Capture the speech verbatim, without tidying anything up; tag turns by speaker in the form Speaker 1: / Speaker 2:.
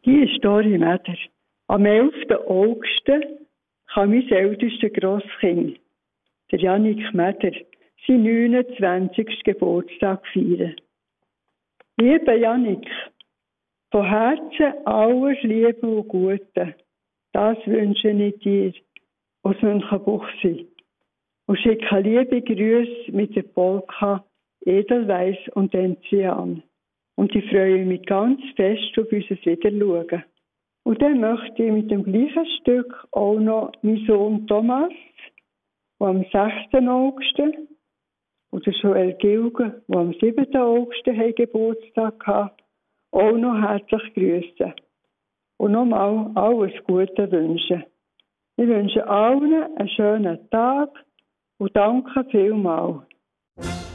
Speaker 1: Hier ist Dori Meder. Am elften August kann mein ältester Grosskind, der Jannik Meder, seinen neunundzwanzigsten Geburtstag feiern. Lieber Jannik, von Herzen alles Liebe und Gute. Das wünsche ich dir aus Münchenbuchsee. Und schicke liebe Grüße mit der Polka Edelweiss und Enzian. Und ich freue mich ganz fest auf unser Wiederschauen. Und dann möchte ich mit dem gleichen Stück auch noch meinen Sohn Thomas, der am sechsten August, und der Joel Gilgen, der am siebten August Geburtstag hatte, auch noch herzlich grüßen. Und nochmal alles Gute wünschen. Ich wünsche allen einen schönen Tag und danke vielmals.